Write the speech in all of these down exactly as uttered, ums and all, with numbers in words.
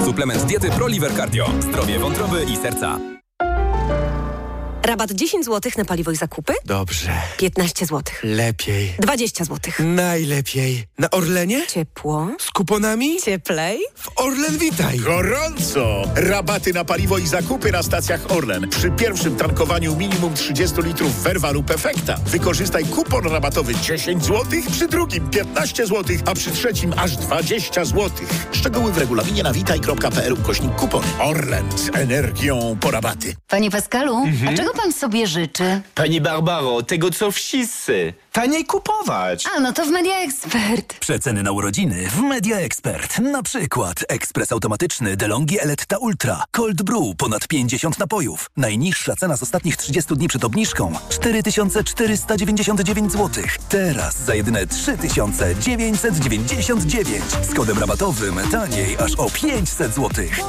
Suplement diety ProLiver Cardio. Zdrowie wątroby i serca. Rabat dziesięć złotych na paliwo i zakupy? Dobrze. piętnaście złotych. Lepiej. dwadzieścia złotych. Najlepiej. Na Orlenie? Ciepło. Z kuponami? Cieplej. W Orlen Witaj. Gorąco! Rabaty na paliwo i zakupy na stacjach Orlen. Przy pierwszym tankowaniu minimum trzydzieści litrów w Vervalu Perfekta. Wykorzystaj kupon rabatowy dziesięć złotych, przy drugim piętnaście złotych, a przy trzecim aż dwadzieścia złotych. Szczegóły w regulaminie na witaj kropka p l ukośnik kupon. Orlen z energią po rabaty. Panie Pascalu, Mhm. a czego pan sobie życzy? Pani Barbaro, tego co wszyscy. Taniej kupować. A, no to w Media Expert. Przeceny na urodziny w Media Expert. Na przykład ekspres automatyczny DeLonghi Eletta Ultra. Cold Brew ponad pięćdziesiąt napojów. Najniższa cena z ostatnich trzydziestu dni przed obniżką cztery tysiące czterysta dziewięćdziesiąt dziewięć złotych. Teraz za jedyne trzy tysiące dziewięćset dziewięćdziesiąt dziewięć. Z kodem rabatowym taniej aż o pięćset złotych.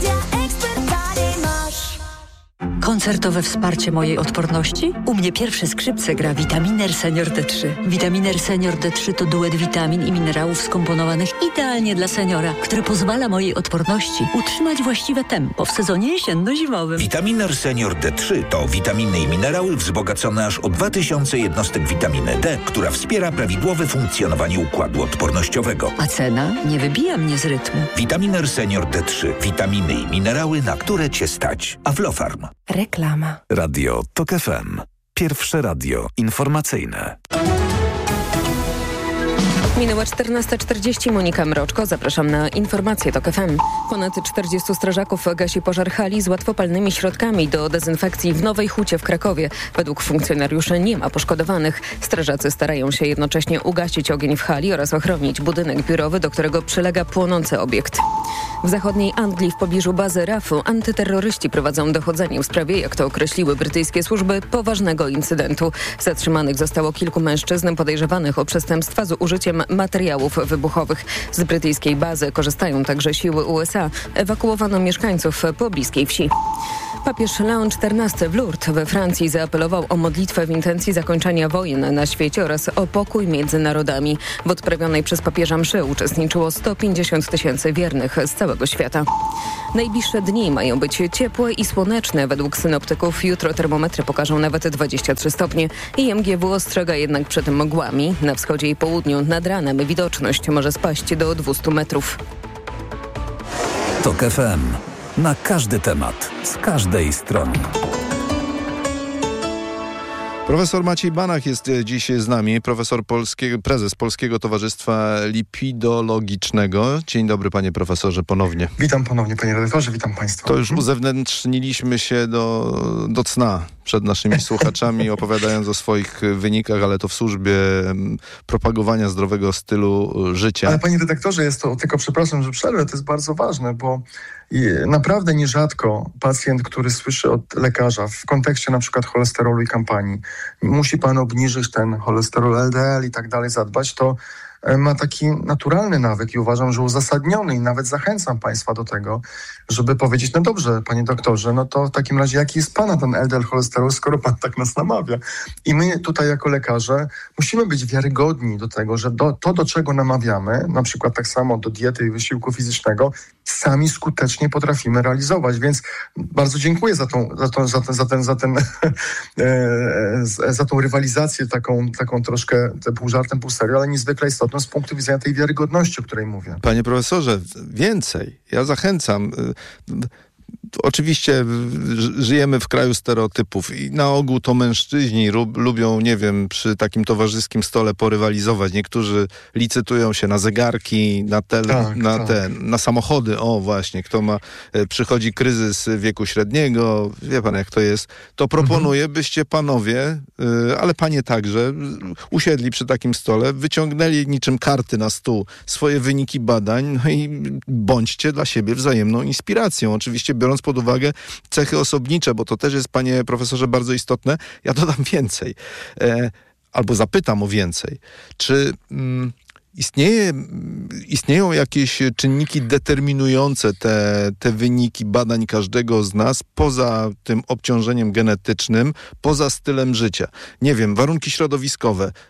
Koncertowe wsparcie mojej odporności? U mnie pierwsze skrzypce gra Vitaminer Senior D trzy. Vitaminer Senior D trzy to duet witamin i minerałów skomponowanych idealnie dla seniora, który pozwala mojej odporności utrzymać właściwe tempo w sezonie jesienno-zimowym. Vitaminer Senior D trzy to witaminy i minerały wzbogacone aż o dwa tysiące jednostek witaminy D, która wspiera prawidłowe funkcjonowanie układu odpornościowego. A cena nie wybija mnie z rytmu. Vitaminer Senior D trzy. Witaminy i minerały, na które Cię stać. Aflofarm. Reklama. Radio TOK F M. Pierwsze radio informacyjne. Minęła czternasta czterdzieści. Monika Mroczko. Zapraszam na informacje TOK F M. Ponad czterdziestu strażaków gasi pożar hali z łatwopalnymi środkami do dezynfekcji w Nowej Hucie w Krakowie. Według funkcjonariuszy nie ma poszkodowanych. Strażacy starają się jednocześnie ugasić ogień w hali oraz ochronić budynek biurowy, do którego przylega płonący obiekt. W zachodniej Anglii w pobliżu bazy rafu antyterroryści prowadzą dochodzenie w sprawie, jak to określiły brytyjskie służby, poważnego incydentu. Zatrzymanych zostało kilku mężczyzn podejrzewanych o przestępstwa z użyciem materiałów wybuchowych. Z brytyjskiej bazy korzystają także siły U S A. Ewakuowano mieszkańców pobliskiej wsi. Papież Leon czternasty w Lourdes we Francji zaapelował o modlitwę w intencji zakończenia wojen na świecie oraz o pokój między narodami. W odprawionej przez papieża mszy uczestniczyło sto pięćdziesiąt tysięcy wiernych z całego świata. Najbliższe dni mają być ciepłe i słoneczne. Według synoptyków jutro termometry pokażą nawet dwadzieścia trzy stopnie. I M G W ostrzega jednak przed mgłami. Na wschodzie i południu nad ranem widoczność może spaść do dwieście metrów. TOK F M. Na każdy temat, z każdej strony. Profesor Maciej Banach jest dziś z nami, profesor polskiego, prezes Polskiego Towarzystwa Lipidologicznego. Dzień dobry, panie profesorze, ponownie. Witam ponownie, panie redaktorze, witam państwa. To już uzewnętrzniliśmy się do, do cna przed naszymi słuchaczami, opowiadając o swoich wynikach, ale to w służbie propagowania zdrowego stylu życia. Ale panie redaktorze, jest to, tylko przepraszam, że przerwę, to jest bardzo ważne, bo i naprawdę nierzadko pacjent, który słyszy od lekarza w kontekście na przykład cholesterolu i kampanii, musi pan obniżyć ten cholesterol L D L i tak dalej, zadbać, to ma taki naturalny nawyk i uważam, że uzasadniony i nawet zachęcam państwa do tego, żeby powiedzieć, no dobrze, panie doktorze, no to w takim razie jaki jest pana ten L D L cholesterol, skoro pan tak nas namawia? I my tutaj jako lekarze musimy być wiarygodni do tego, że do, to, do czego namawiamy, na przykład tak samo do diety i wysiłku fizycznego, sami skutecznie potrafimy realizować, więc bardzo dziękuję za tą, za tą, za ten, za ten, za ten, za tą rywalizację taką, taką troszkę pół żartem, pół serio, ale niezwykle istotną z punktu widzenia tej wiarygodności, o której mówię. Panie profesorze, więcej. Ja zachęcam. Oczywiście żyjemy w kraju stereotypów i na ogół to mężczyźni rub, lubią, nie wiem, przy takim towarzyskim stole porywalizować. Niektórzy licytują się na zegarki, na, te, tak, na, tak. Te, na samochody. O właśnie, kto ma, przychodzi kryzys wieku średniego, wie pan jak to jest, to proponuję, mhm. byście panowie, ale panie także, usiedli przy takim stole, wyciągnęli niczym karty na stół swoje wyniki badań, no i bądźcie dla siebie wzajemną inspiracją. Oczywiście biorąc pod uwagę cechy osobnicze, bo to też jest, panie profesorze, bardzo istotne. Ja dodam więcej. E, albo zapytam o więcej. Czy mm, istnieje, istnieją jakieś czynniki determinujące te, te wyniki badań każdego z nas poza tym obciążeniem genetycznym, poza stylem życia? Nie wiem, warunki środowiskowe,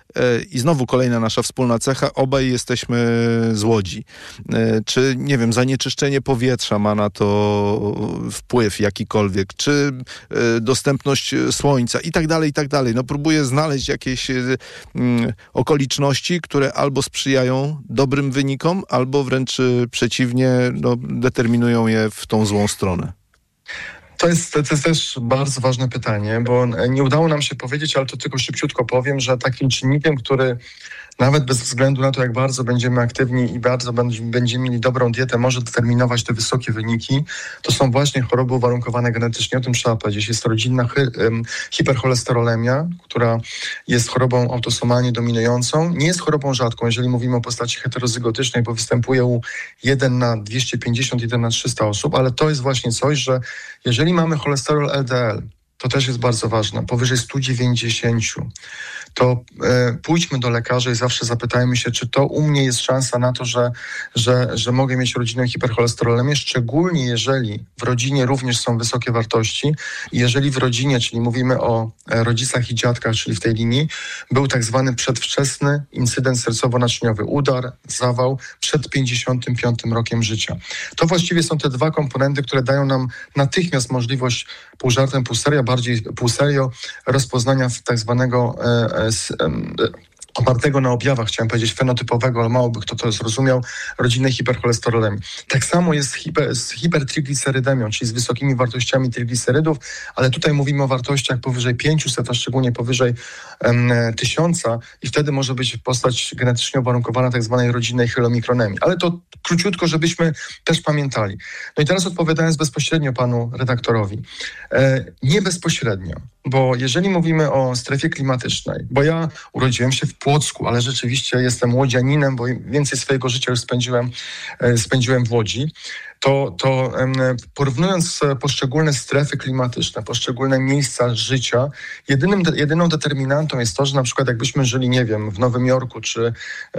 i znowu kolejna nasza wspólna cecha, obaj jesteśmy z Łodzi. Czy, nie wiem, zanieczyszczenie powietrza ma na to wpływ jakikolwiek, czy dostępność słońca i tak dalej, i tak dalej. No próbuję znaleźć jakieś mm, okoliczności, które albo sprzyjają dobrym wynikom, albo wręcz przeciwnie, no, determinują je w tą złą stronę. To jest, to jest też bardzo ważne pytanie, bo nie udało nam się powiedzieć, ale to tylko szybciutko powiem, że takim czynnikiem, który nawet bez względu na to, jak bardzo będziemy aktywni i bardzo będziemy mieli dobrą dietę, może determinować te wysokie wyniki, to są właśnie choroby uwarunkowane genetycznie. O tym trzeba powiedzieć. Jest to rodzinna hy- hipercholesterolemia, która jest chorobą autosomalnie dominującą. Nie jest chorobą rzadką, jeżeli mówimy o postaci heterozygotycznej, bo występuje u jeden na dwieście pięćdziesiąt, jeden na trzysta osób, ale to jest właśnie coś, że jeżeli mamy cholesterol L D L, to też jest bardzo ważne, powyżej sto dziewięćdziesiąt, to e, pójdźmy do lekarza i zawsze zapytajmy się, czy to u mnie jest szansa na to, że, że, że mogę mieć rodzinę hipercholesterolemię, szczególnie jeżeli w rodzinie również są wysokie wartości i jeżeli w rodzinie, czyli mówimy o e, rodzicach i dziadkach, czyli w tej linii, był tak zwany przedwczesny incydent sercowo-naczyniowy, udar, zawał przed pięćdziesiątym piątym rokiem życia. To właściwie są te dwa komponenty, które dają nam natychmiast możliwość pół żartem, pół serio, bardziej pół serio rozpoznania tak zwanego e, Z, um, opartego na objawach, chciałem powiedzieć fenotypowego, ale mało by kto to zrozumiał, rodzinnej hipercholesterolemii. Tak samo jest hiper, z hipertriglicerydemią, czyli z wysokimi wartościami triglicerydów, ale tutaj mówimy o wartościach powyżej pięćset, a szczególnie powyżej um, tysiąca i wtedy może być postać genetycznie uwarunkowana tak zwanej rodzinnej chylomikronemii. Ale to króciutko, żebyśmy też pamiętali. No i teraz odpowiadając bezpośrednio panu redaktorowi. E, nie bezpośrednio, bo jeżeli mówimy o strefie klimatycznej, bo ja urodziłem się w Płocku, ale rzeczywiście jestem łodzianinem, bo więcej swojego życia już spędziłem, spędziłem w Łodzi, to, to porównując poszczególne strefy klimatyczne, poszczególne miejsca życia, jedynym, jedyną determinantą jest to, że na przykład jakbyśmy żyli, nie wiem, w Nowym Jorku, czy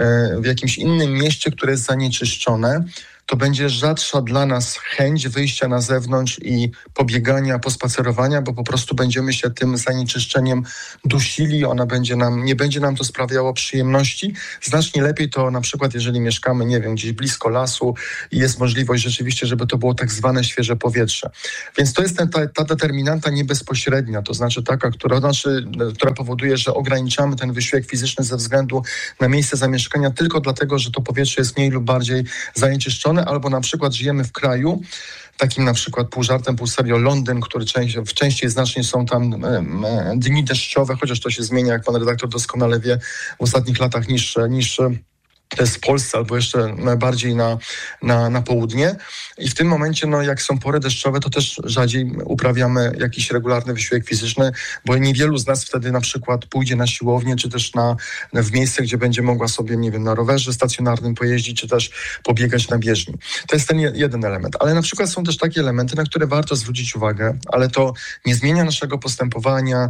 w jakimś innym mieście, które jest zanieczyszczone, to będzie rzadsza dla nas chęć wyjścia na zewnątrz i pobiegania, pospacerowania, bo po prostu będziemy się tym zanieczyszczeniem dusili, ona będzie nam, nie będzie nam to sprawiało przyjemności. Znacznie lepiej to na przykład, jeżeli mieszkamy, nie wiem, gdzieś blisko lasu i jest możliwość rzeczywiście, żeby to było tak zwane świeże powietrze. Więc to jest ten, ta, ta determinanta niebezpośrednia, to znaczy taka, która, znaczy, która powoduje, że ograniczamy ten wysiłek fizyczny ze względu na miejsce zamieszkania tylko dlatego, że to powietrze jest mniej lub bardziej zanieczyszczone, albo na przykład żyjemy w kraju, takim na przykład pół żartem, pół serio Londyn, który część, w części znacznie są tam e, e, dni deszczowe, chociaż to się zmienia, jak pan redaktor doskonale wie, w ostatnich latach niż, niż to jest w Polsce albo jeszcze bardziej na, na, na południe. I w tym momencie, no, jak są pory deszczowe, to też rzadziej uprawiamy jakiś regularny wysiłek fizyczny, bo niewielu z nas wtedy na przykład pójdzie na siłownię, czy też na, w miejsce, gdzie będzie mogła sobie, nie wiem, na rowerze stacjonarnym pojeździć, czy też pobiegać na bieżni. To jest ten jeden element. Ale na przykład są też takie elementy, na które warto zwrócić uwagę, ale to nie zmienia naszego postępowania,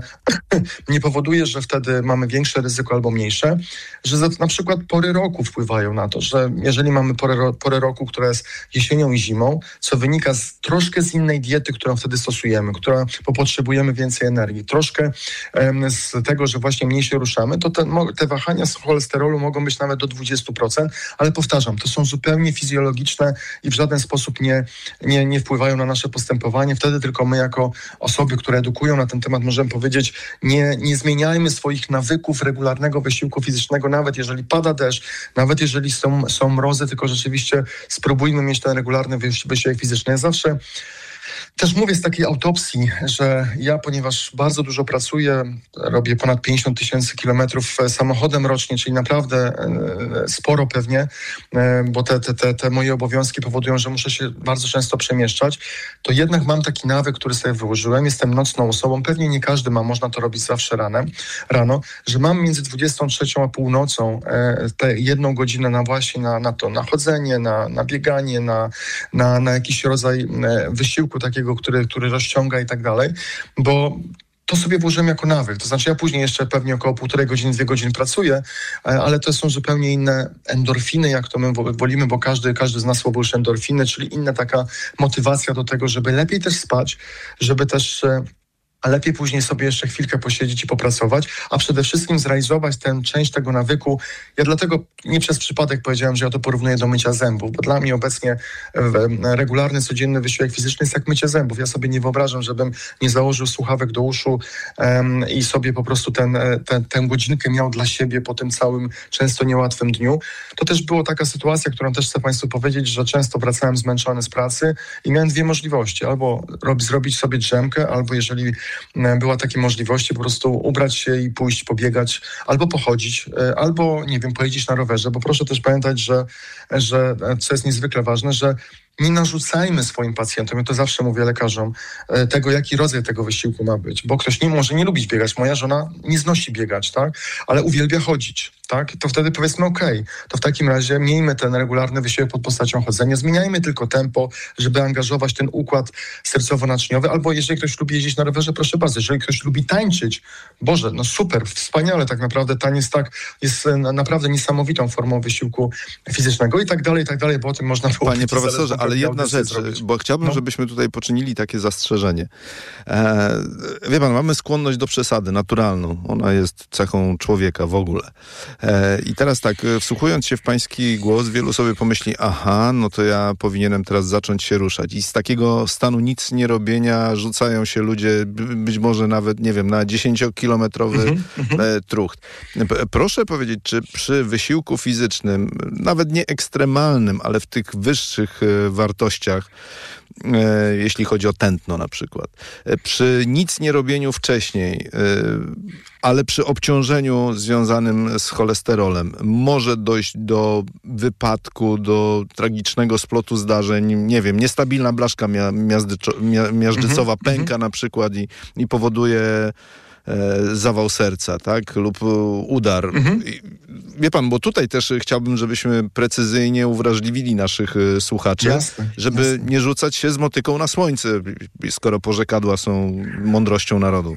nie powoduje, że wtedy mamy większe ryzyko albo mniejsze, że za, na przykład pory roku wpływają na to, że jeżeli mamy porę, porę roku, która jest jesienią i zimą, co wynika z, troszkę z innej diety, którą wtedy stosujemy, która, bo potrzebujemy więcej energii, troszkę um, z tego, że właśnie mniej się ruszamy, to te, te wahania z cholesterolu mogą być nawet do dwadzieścia procent, ale powtarzam, to są zupełnie fizjologiczne i w żaden sposób nie, nie, nie wpływają na nasze postępowanie. Wtedy tylko my jako osoby, które edukują na ten temat, możemy powiedzieć, nie, nie zmieniajmy swoich nawyków regularnego wysiłku fizycznego, nawet jeżeli pada deszcz, nawet jeżeli są, są mrozy, tylko rzeczywiście spróbujmy mieć ten regularny wysiłek fizyczny. Ja zawsze też mówię z takiej autopsji, że ja, ponieważ bardzo dużo pracuję, robię ponad pięćdziesiąt tysięcy kilometrów samochodem rocznie, czyli naprawdę sporo pewnie, bo te, te, te, te moje obowiązki powodują, że muszę się bardzo często przemieszczać, to jednak mam taki nawyk, który sobie wyłożyłem. Jestem nocną osobą, pewnie nie każdy ma, można to robić zawsze ranem, rano, że mam między dwudziestą trzecią a północą tę jedną godzinę na właśnie na, na to, na chodzenie, na, na bieganie, na, na, na jakiś rodzaj wysiłku takiego, który, który rozciąga i tak dalej, bo to sobie włożyłem jako nawyk. To znaczy ja później jeszcze pewnie około półtorej godziny, dwie godziny pracuję, ale to są zupełnie inne endorfiny, jak to my wolimy, bo każdy, każdy z nas słowo już endorfiny, czyli inna taka motywacja do tego, żeby lepiej też spać, żeby też a lepiej później sobie jeszcze chwilkę posiedzieć i popracować, a przede wszystkim zrealizować tę część tego nawyku. Ja dlatego nie przez przypadek powiedziałem, że ja to porównuję do mycia zębów, bo dla mnie obecnie regularny, codzienny wysiłek fizyczny jest jak mycie zębów. Ja sobie nie wyobrażam, żebym nie założył słuchawek do uszu um, i sobie po prostu ten, ten, tę godzinkę miał dla siebie po tym całym, często niełatwym dniu. To też była taka sytuacja, którą też chcę Państwu powiedzieć, że często wracałem zmęczony z pracy i miałem dwie możliwości. Albo rob, zrobić sobie drzemkę, albo jeżeli była takie możliwości, po prostu ubrać się i pójść pobiegać, albo pochodzić, albo, nie wiem, pojeździć na rowerze, bo proszę też pamiętać, że, że co jest niezwykle ważne, że nie narzucajmy swoim pacjentom, ja to zawsze mówię lekarzom, tego, jaki rodzaj tego wysiłku ma być, bo ktoś nie może nie lubić biegać. Moja żona nie znosi biegać, tak, ale uwielbia chodzić, tak, to wtedy powiedzmy okej, okay, to w takim razie miejmy ten regularny wysiłek pod postacią chodzenia, zmieniajmy tylko tempo, żeby angażować ten układ sercowo-naczyniowy, albo jeżeli ktoś lubi jeździć na rowerze, proszę bardzo, jeżeli ktoś lubi tańczyć, Boże, no super, wspaniale, tak naprawdę taniec tak jest naprawdę niesamowitą formą wysiłku fizycznego i tak dalej, i tak dalej, bo o tym można było... Panie profesorze, ale jedna rzecz, zrobić. Bo chciałbym, no. żebyśmy tutaj poczynili takie zastrzeżenie. E, wie pan, mamy skłonność do przesady naturalną. Ona jest cechą człowieka w ogóle. E, I teraz tak, wsłuchując się w pański głos, wielu sobie pomyśli, aha, no to ja powinienem teraz zacząć się ruszać. I z takiego stanu nic nie robienia rzucają się ludzie, być może nawet, nie wiem, na dziesięciokilometrowy mm-hmm, e, trucht. Proszę powiedzieć, czy przy wysiłku fizycznym, nawet nie ekstremalnym, ale w tych wyższych e, wartościach, e, jeśli chodzi o tętno na przykład, e, przy nic nie robieniu wcześniej, e, ale przy obciążeniu związanym z cholesterolem może dojść do wypadku, do tragicznego splotu zdarzeń, nie wiem, niestabilna blaszka mia, miazdyczo, mia, miażdżycowa mm-hmm, pęka mm-hmm. na przykład i, i powoduje e, zawał serca, tak, lub udar. Mm-hmm. I, wie pan, bo tutaj też chciałbym, żebyśmy precyzyjnie uwrażliwili naszych y, słuchaczy, jasne, żeby jasne. nie rzucać się z motyką na słońce, skoro porzekadła są mądrością narodu.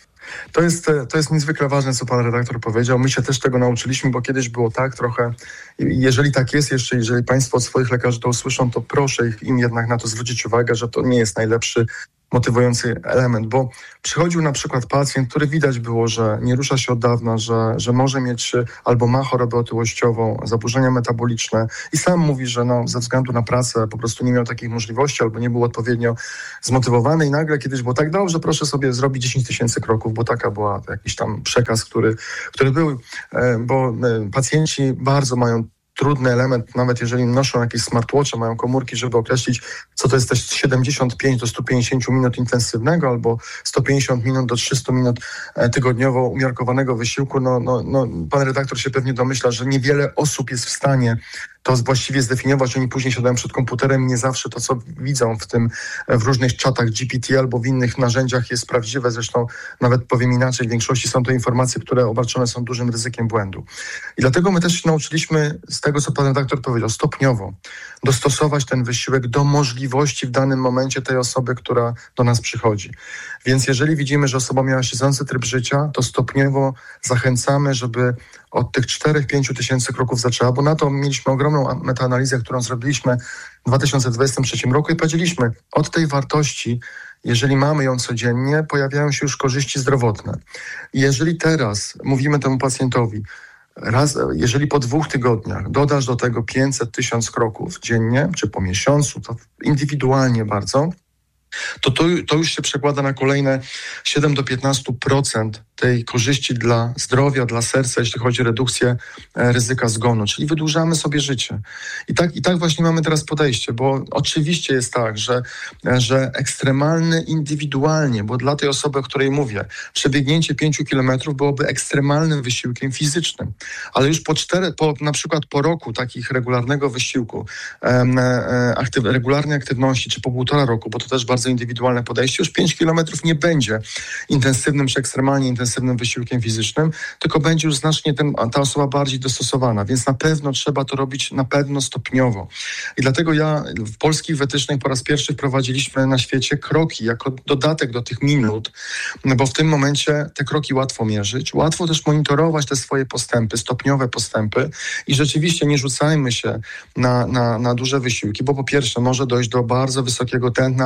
To jest, to jest niezwykle ważne, co pan redaktor powiedział. My się też tego nauczyliśmy, bo kiedyś było tak trochę, jeżeli tak jest jeszcze, jeżeli państwo od swoich lekarzy to usłyszą, to proszę im jednak na to zwrócić uwagę, że to nie jest najlepszy motywujący element, bo przychodził na przykład pacjent, który widać było, że nie rusza się od dawna, że, że może mieć albo ma chorobę otyłościową, zaburzenia metaboliczne i sam mówi, że no, ze względu na pracę po prostu nie miał takich możliwości albo nie był odpowiednio zmotywowany i nagle kiedyś było tak, dobrze, proszę sobie zrobić dziesięć tysięcy kroków, bo taka była jakiś tam przekaz, który, który był, bo pacjenci bardzo mają trudny element, nawet jeżeli noszą jakieś smartwatche, mają komórki, żeby określić, co to jest też siedemdziesiąt pięć do stu pięćdziesięciu minut intensywnego albo sto pięćdziesiąt minut do trzystu minut tygodniowo umiarkowanego wysiłku. No, no, no, pan redaktor się pewnie domyśla, że niewiele osób jest w stanie to właściwie zdefiniować. Oni później siadają przed komputerem i nie zawsze to, co widzą w tym, w różnych czatach G P T albo w innych narzędziach jest prawdziwe. Zresztą nawet powiem inaczej, w większości są to informacje, które obarczone są dużym ryzykiem błędu. I dlatego my też się nauczyliśmy z tego, co pan redaktor powiedział, stopniowo dostosować ten wysiłek do możliwości w danym momencie tej osoby, która do nas przychodzi. Więc jeżeli widzimy, że osoba miała siedzący tryb życia, to stopniowo zachęcamy, żeby od tych czterech do pięciu tysięcy kroków zaczęła, bo na to mieliśmy ogromną metaanalizę, którą zrobiliśmy w dwa tysiące dwudziestym trzecim roku i powiedzieliśmy, od tej wartości, jeżeli mamy ją codziennie, pojawiają się już korzyści zdrowotne. I jeżeli teraz mówimy temu pacjentowi, raz, jeżeli po dwóch tygodniach dodasz do tego pięćset tysięcy kroków dziennie, czy po miesiącu, to indywidualnie bardzo, to, to to już się przekłada na kolejne siedem do piętnastu procent tej korzyści dla zdrowia, dla serca, jeśli chodzi o redukcję e, ryzyka zgonu, czyli wydłużamy sobie życie. I tak, i tak właśnie mamy teraz podejście, bo oczywiście jest tak, że, że ekstremalny indywidualnie, bo dla tej osoby, o której mówię, przebiegnięcie pięciu kilometrów byłoby ekstremalnym wysiłkiem fizycznym, ale już po cztery, po, na przykład po roku takich regularnego wysiłku, e, e, aktyw, regularnej aktywności, czy po półtora roku, bo to też bardzo indywidualne podejście, już pięć kilometrów nie będzie intensywnym czy ekstremalnie intensywnym wysiłkiem fizycznym, tylko będzie już znacznie ten, ta osoba bardziej dostosowana, więc na pewno trzeba to robić na pewno stopniowo. I dlatego ja w polskich wytycznych po raz pierwszy wprowadziliśmy na świecie kroki jako dodatek do tych minut, no bo w tym momencie te kroki łatwo mierzyć, łatwo też monitorować te swoje postępy, stopniowe postępy i rzeczywiście nie rzucajmy się na, na, na duże wysiłki, bo po pierwsze może dojść do bardzo wysokiego tętna, bardzo wysokiego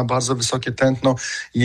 wysokie tętno. I,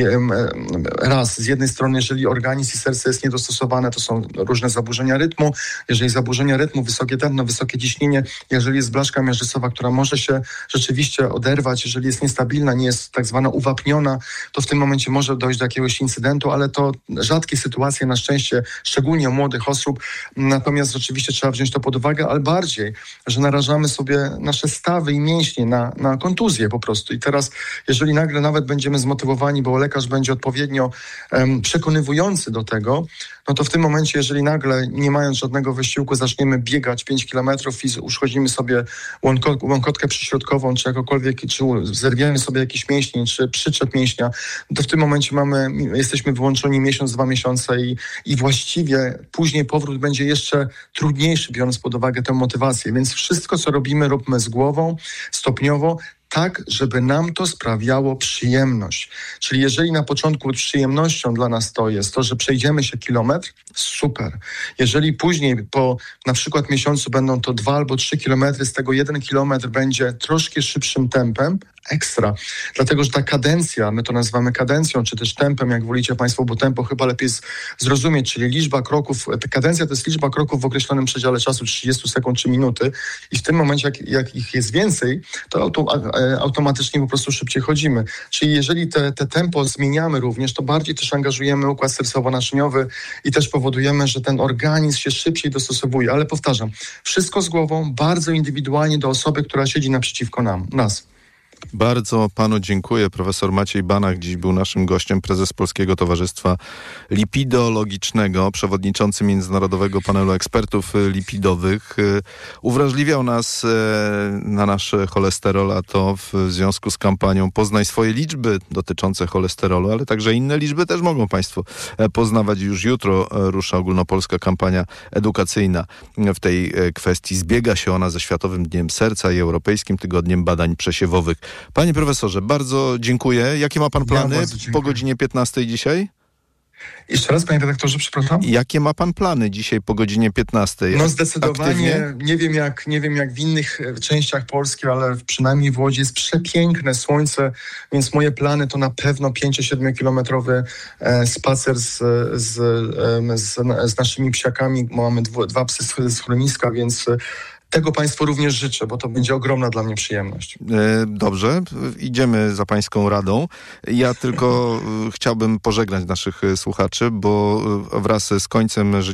raz, z jednej strony, jeżeli organizm i serce jest niedostosowane, to są różne zaburzenia rytmu. Jeżeli zaburzenia rytmu, wysokie tętno, wysokie ciśnienie, jeżeli jest blaszka miażdżycowa, która może się rzeczywiście oderwać, jeżeli jest niestabilna, nie jest tak zwana uwapniona, to w tym momencie może dojść do jakiegoś incydentu, ale to rzadkie sytuacje na szczęście, szczególnie u młodych osób. Natomiast rzeczywiście trzeba wziąć to pod uwagę, ale bardziej, że narażamy sobie nasze stawy i mięśnie na, na kontuzję po prostu. I teraz, jeżeli nagle nawet będziemy zmotywowani, bo lekarz będzie odpowiednio um, przekonywujący do tego, no to w tym momencie, jeżeli nagle, nie mając żadnego wysiłku, zaczniemy biegać pięć kilometrów i uszkodzimy sobie łąko, łąkotkę przyśrodkową, czy jakokolwiek, czy zerwiemy sobie jakiś mięsień, czy przyczep mięśnia, to w tym momencie mamy, jesteśmy wyłączeni miesiąc, dwa miesiące i, i właściwie później powrót będzie jeszcze trudniejszy, biorąc pod uwagę tę motywację. Więc wszystko, co robimy, róbmy z głową, stopniowo, tak, żeby nam to sprawiało przyjemność. Czyli jeżeli na początku przyjemnością dla nas to jest to, że przejdziemy się kilometr, super. Jeżeli później po na przykład miesiącu będą to dwa albo trzy kilometry, z tego jeden kilometr będzie troszkę szybszym tempem, ekstra. Dlatego, że ta kadencja, my to nazywamy kadencją, czy też tempem, jak wolicie Państwo, bo tempo chyba lepiej z, zrozumieć, czyli liczba kroków, ta kadencja to jest liczba kroków w określonym przedziale czasu, trzydzieści sekund czy minuty i w tym momencie, jak, jak ich jest więcej, to auto, a, automatycznie po prostu szybciej chodzimy. Czyli jeżeli te, te tempo zmieniamy również, to bardziej też angażujemy układ sercowo-naczyniowy i też powodujemy, że ten organizm się szybciej dostosowuje. Ale powtarzam, wszystko z głową, bardzo indywidualnie do osoby, która siedzi naprzeciwko nam, nas. Bardzo panu dziękuję. Profesor Maciej Banach dziś był naszym gościem, prezes Polskiego Towarzystwa Lipidologicznego, przewodniczący Międzynarodowego Panelu Ekspertów Lipidowych. Uwrażliwiał nas na nasz cholesterol, a to w związku z kampanią Poznaj swoje liczby dotyczące cholesterolu, ale także inne liczby też mogą państwo poznawać. Już jutro rusza ogólnopolska kampania edukacyjna w tej kwestii. Zbiega się ona ze Światowym Dniem Serca i Europejskim Tygodniem Badań Przesiewowych. Panie profesorze, bardzo dziękuję. Jakie ma pan plany ja po godzinie piętnastej dzisiaj? Jeszcze raz, panie redaktorze, przepraszam. Jakie ma pan plany dzisiaj po godzinie piętnastej? No zdecydowanie, nie wiem, jak, nie wiem jak w innych częściach Polski, ale przynajmniej w Łodzi jest przepiękne słońce, więc moje plany to na pewno pięcio-siedmiokilometrowy e, spacer z, z, e, z, z naszymi psiakami. Mamy dwu, dwa psy z schroniska, więc e, tego państwu również życzę, bo to będzie ogromna dla mnie przyjemność. Dobrze, idziemy za pańską radą. Ja tylko chciałbym pożegnać naszych słuchaczy, bo wraz z końcem życia